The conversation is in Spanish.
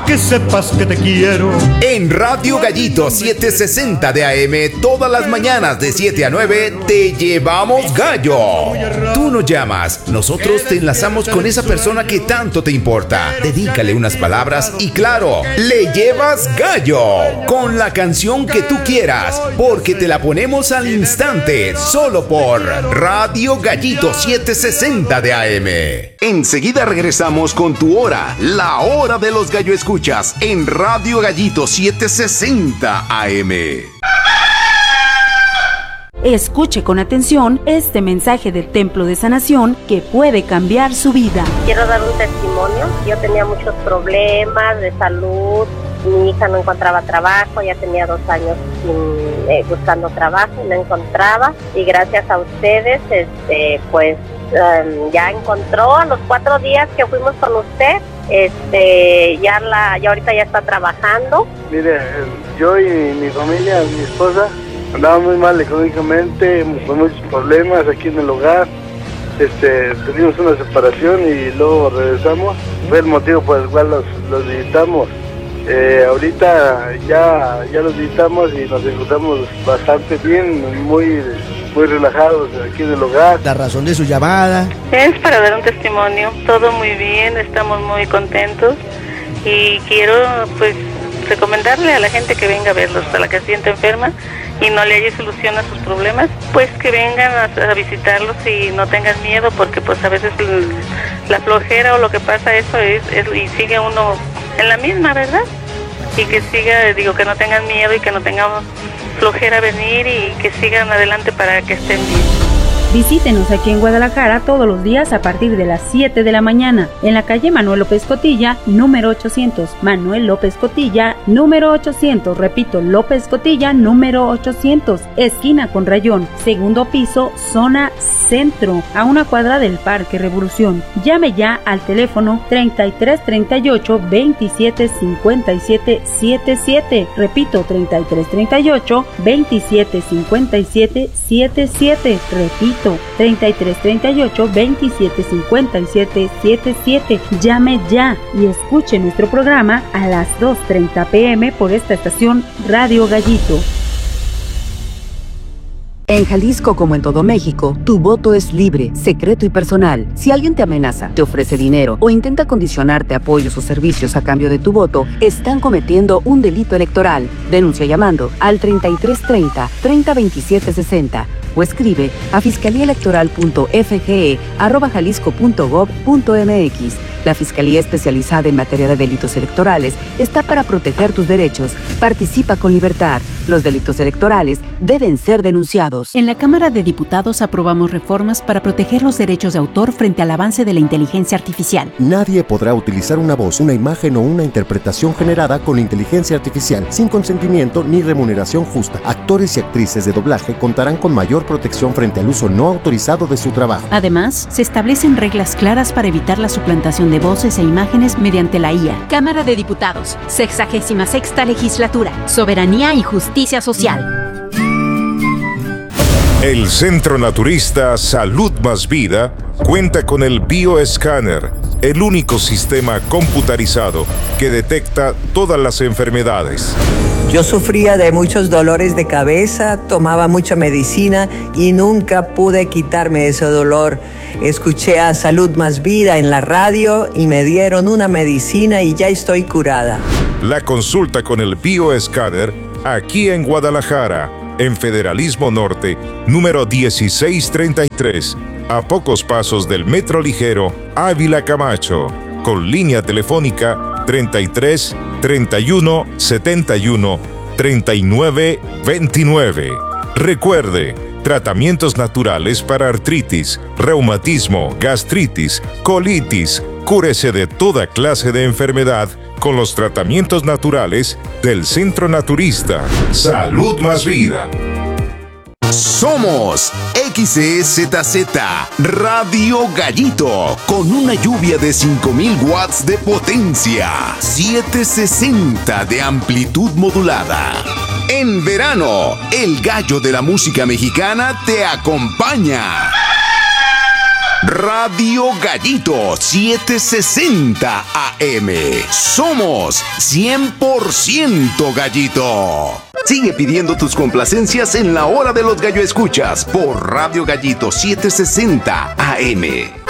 que sepas que te quiero. En Radio Gallito 760 de AM, todas las mañanas de 7 a 9, te llevamos gallo. Tú nos llamas, nosotros te enlazamos con esa persona que tanto te importa. Dedícale unas palabras y claro, le llevas gallo con la canción que tú quieras, porque te la ponemos al instante, solo por Radio Gallito 760 de AM. Enseguida regresamos con tu hora, la hora de los gallo escuchas en Radio Gallito 760 AM. Escuche con atención este mensaje del Templo de Sanación que puede cambiar su vida. Quiero dar un testimonio. Yo tenía muchos problemas de salud. Mi hija no encontraba trabajo, ya tenía 2 años buscando trabajo y no encontraba. Y gracias a ustedes, ya encontró a los 4 días que fuimos con usted. Ya ahorita ya está trabajando. Mire, yo y mi familia, mi esposa, andaba muy mal económicamente, con muchos problemas aquí en el hogar. Tuvimos una separación y luego regresamos. Fue el motivo por el cual los visitamos. Ahorita ya los visitamos y nos encontramos bastante bien, muy relajados aquí en el hogar. La razón de su llamada es para dar un testimonio. Todo muy bien, estamos muy contentos y quiero recomendarle a la gente que venga a verlos, a la que se siente enferma y no le haya solución a sus problemas, pues que vengan a visitarlos y no tengan miedo, porque pues a veces la flojera o lo que pasa eso es y sigue uno en la misma, ¿verdad? Y que siga, que no tengan miedo y que no tengamos flojera venir y que sigan adelante para que estén bien. Visítenos aquí en Guadalajara todos los días a partir de las 7 de la mañana, en la calle Manuel López Cotilla, número 800. Manuel López Cotilla, número 800. Repito, López Cotilla, número 800. Esquina con Rayón, segundo piso, zona centro, a 1 cuadra del Parque Revolución. Llame ya al teléfono 3338 27 57 77. Repito, 3338 27 57 77. Repito, 3338 27 57 77. Llame ya y escuche nuestro programa a las 2:30 p.m. por esta estación Radio Gallito. En Jalisco, como en todo México, tu voto es libre, secreto y personal. Si alguien te amenaza, te ofrece dinero o intenta condicionarte apoyos o servicios a cambio de tu voto, están cometiendo un delito electoral. Denuncia llamando al 3330 302760 o escribe a fiscaliaelectoral.fge@jalisco.gov.mx. La Fiscalía Especializada en Materia de Delitos Electorales está para proteger tus derechos. Participa con libertad. Los delitos electorales deben ser denunciados. En la Cámara de Diputados aprobamos reformas para proteger los derechos de autor frente al avance de la inteligencia artificial. Nadie podrá utilizar una voz, una imagen o una interpretación generada con inteligencia artificial sin consentimiento ni remuneración justa. Actores y actrices de doblaje contarán con mayor protección frente al uso no autorizado de su trabajo. Además, se establecen reglas claras para evitar la suplantación de voces e imágenes mediante la IA. Cámara de Diputados, 66ª Legislatura, Soberanía y Justicia Social. El Centro Naturista Salud Más Vida cuenta con el Bioescáner, el único sistema computarizado que detecta todas las enfermedades. Yo sufría de muchos dolores de cabeza, tomaba mucha medicina y nunca pude quitarme ese dolor. Escuché a Salud Más Vida en la radio y me dieron una medicina y ya estoy curada. La consulta con el Bioescáner aquí en Guadalajara, en Federalismo Norte, número 1633, a pocos pasos del Metro Ligero Ávila Camacho, con línea telefónica 33 31 71 39 29. Recuerde, tratamientos naturales para artritis, reumatismo, gastritis, colitis. Cúrese de toda clase de enfermedad con los tratamientos naturales del Centro Naturista Salud Más Vida. Somos XEZZ Radio Gallito, con una lluvia de 5000 watts de potencia, 760 de amplitud modulada. En verano, el gallo de la música mexicana te acompaña. Radio Gallito 760 AM. Somos 100% Gallito. Sigue pidiendo tus complacencias en la hora de los gallo escuchas por Radio Gallito 760 AM.